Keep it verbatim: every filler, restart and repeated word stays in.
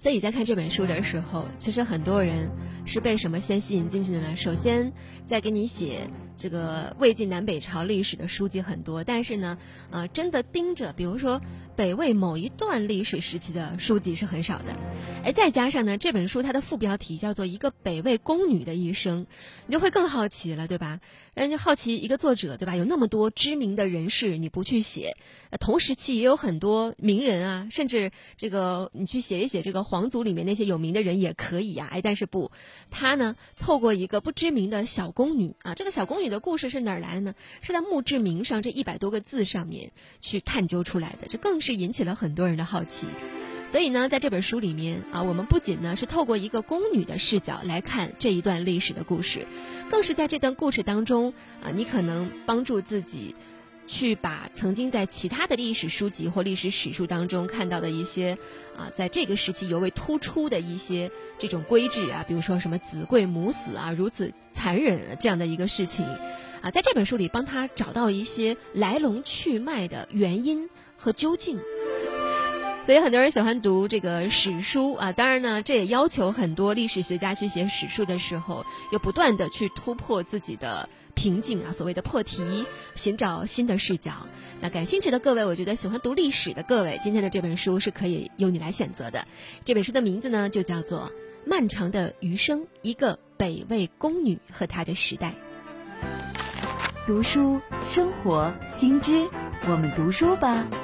所以在看这本书的时候，其实很多人是被什么先吸引进去的呢？首先在给你写这个魏晋南北朝历史的书籍很多，但是呢呃，真的盯着比如说北魏某一段历史时期的书籍是很少的。哎，再加上呢这本书它的副标题叫做一个北魏宫女的一生，你就会更好奇了，对吧？人家好奇一个作者，对吧？有那么多知名的人士你不去写，同时期也有很多名人啊，甚至这个你去写一写这个皇族里面那些有名的人也可以啊。哎，但是不，他呢透过一个不知名的小宫女啊，这个小宫女的故事是哪儿来的呢？是在墓志铭上这一百多个字上面去探究出来的，这更是引起了很多人的好奇。所以呢在这本书里面啊，我们不仅呢是透过一个宫女的视角来看这一段历史的故事，更是在这段故事当中啊，你可能帮助自己去把曾经在其他的历史书籍或历史史书当中看到的一些啊，在这个时期尤为突出的一些这种规制啊，比如说什么子贵母死啊，如此残忍这样的一个事情啊，在这本书里帮他找到一些来龙去脉的原因和究竟。所以很多人喜欢读这个史书啊，当然呢这也要求很多历史学家去写史书的时候又不断的去突破自己的瓶颈啊，所谓的破题，寻找新的视角。那感兴趣的各位，我觉得喜欢读历史的各位，今天的这本书是可以由你来选择的。这本书的名字呢就叫做《漫长的余生：一个北魏宫女和她的时代》。 读书生活新知，我们读书吧。